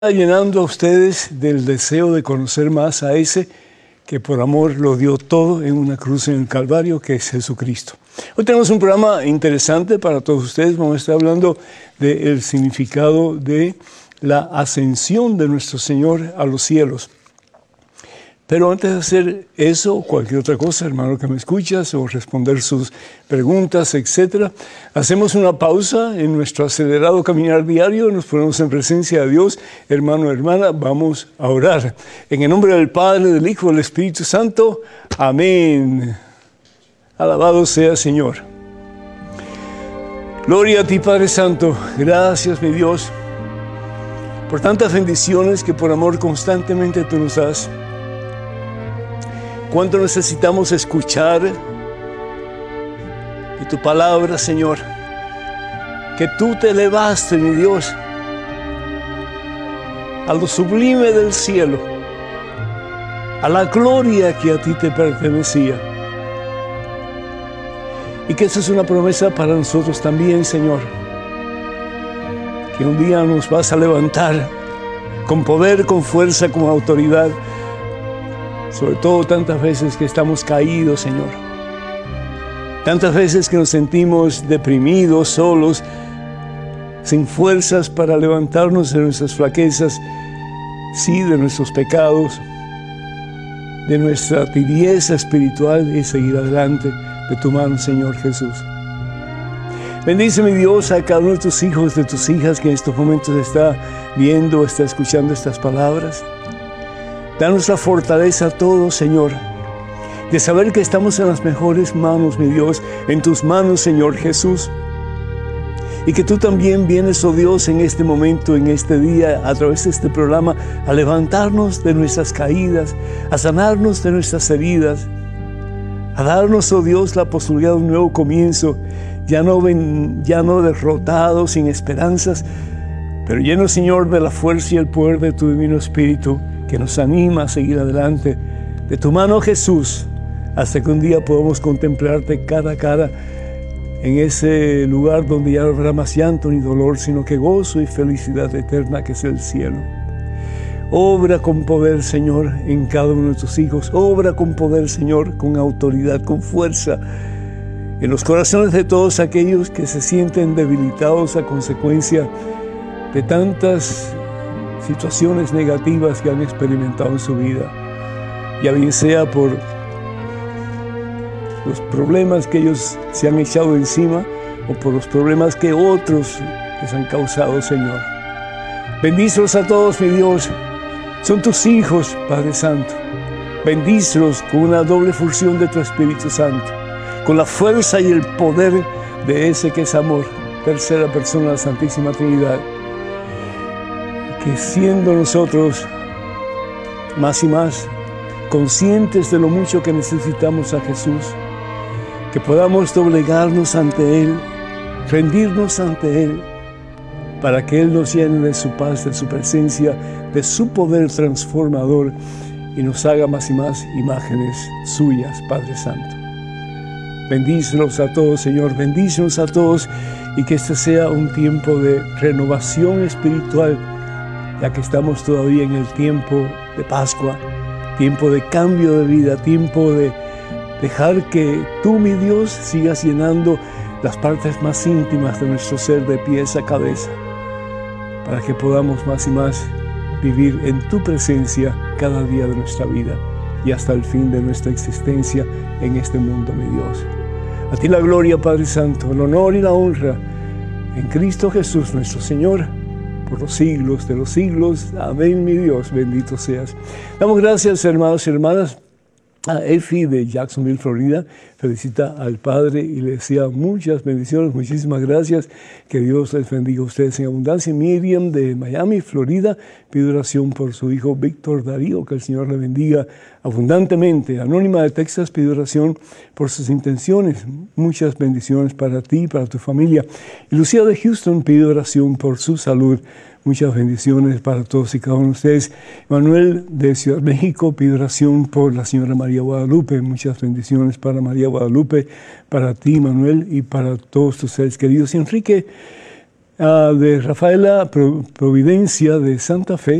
llenando a ustedes del deseo de conocer más a ese que por amor lo dio todo en una cruz en el Calvario, que es Jesucristo. Hoy tenemos un programa interesante para todos ustedes. Vamos a estar hablando del significado de la ascensión de nuestro Señor a los cielos. Pero antes de hacer eso o cualquier otra cosa, hermano que me escuchas, o responder sus preguntas, etc., hacemos una pausa en nuestro acelerado caminar diario, nos ponemos en presencia de Dios. Hermano, hermana, vamos a orar. En el nombre del Padre, del Hijo y del Espíritu Santo. Amén. Alabado sea, Señor. Gloria a ti, Padre Santo. Gracias, mi Dios, por tantas bendiciones que por amor constantemente tú nos das. Cuánto necesitamos escuchar de tu palabra, Señor, que tú te elevaste, mi Dios, a lo sublime del cielo, a la gloria que a ti te pertenecía. Y que esa es una promesa para nosotros también, Señor, que un día nos vas a levantar con poder, con fuerza, con autoridad. Sobre todo tantas veces que estamos caídos, Señor. Tantas veces que nos sentimos deprimidos, solos, sin fuerzas para levantarnos de nuestras flaquezas, sí, de nuestros pecados, de nuestra tibieza espiritual y seguir adelante de tu mano, Señor Jesús. Bendice, mi Dios, a cada uno de tus hijos, de tus hijas que en estos momentos está viendo, está escuchando estas palabras. Danos la fortaleza a todos, Señor, de saber que estamos en las mejores manos, mi Dios, en tus manos, Señor Jesús. Y que tú también vienes, oh Dios, en este momento, en este día, a través de este programa, a levantarnos de nuestras caídas, a sanarnos de nuestras heridas, a darnos, oh Dios, la posibilidad de un nuevo comienzo, ya no derrotados, sin esperanzas, pero llenos, Señor, de la fuerza y el poder de tu divino Espíritu, que nos anima a seguir adelante, de tu mano, Jesús, hasta que un día podamos contemplarte cara a cara en ese lugar donde ya no habrá más llanto ni dolor, sino que gozo y felicidad eterna, que es el cielo. Obra con poder, Señor, en cada uno de tus hijos. Obra con poder, Señor, con autoridad, con fuerza, en los corazones de todos aquellos que se sienten debilitados a consecuencia de tantas situaciones negativas que han experimentado en su vida, ya bien sea por los problemas que ellos se han echado encima o por los problemas que otros les han causado, Señor. Bendícelos a todos, mi Dios. Son tus hijos, Padre Santo. Bendícelos con una doble función de tu Espíritu Santo, con la fuerza y el poder de ese que es amor, tercera persona de la Santísima Trinidad. Que siendo nosotros más y más conscientes de lo mucho que necesitamos a Jesús, que podamos doblegarnos ante Él, rendirnos ante Él, para que Él nos llene de su paz, de su presencia, de su poder transformador, y nos haga más y más imágenes suyas, Padre Santo. Bendícenos a todos, Señor, bendícenos a todos, y que este sea un tiempo de renovación espiritual, ya que estamos todavía en el tiempo de Pascua, tiempo de cambio de vida, tiempo de dejar que tú, mi Dios, sigas llenando las partes más íntimas de nuestro ser, de pies a cabeza, para que podamos más y más vivir en tu presencia cada día de nuestra vida y hasta el fin de nuestra existencia en este mundo, mi Dios. A ti la gloria, Padre Santo, el honor y la honra en Cristo Jesús, nuestro Señor, por los siglos de los siglos. Amén, mi Dios, bendito seas. Damos gracias, hermanos y hermanas. A Efi de Jacksonville, Florida, felicita al Padre y le desea muchas bendiciones, muchísimas gracias, que Dios les bendiga a ustedes en abundancia. Miriam de Miami, Florida, pide oración por su hijo Víctor Darío, que el Señor le bendiga abundantemente. Anónima de Texas pide oración por sus intenciones, muchas bendiciones para ti y para tu familia. Y Lucía de Houston pide oración por su salud. Muchas bendiciones para todos y cada uno de ustedes. Manuel de Ciudad de México pide oración por la señora María Guadalupe. Muchas bendiciones para María Guadalupe, para ti, Manuel, y para todos tus seres queridos. Y Enrique De Rafaela Providencia de Santa Fe.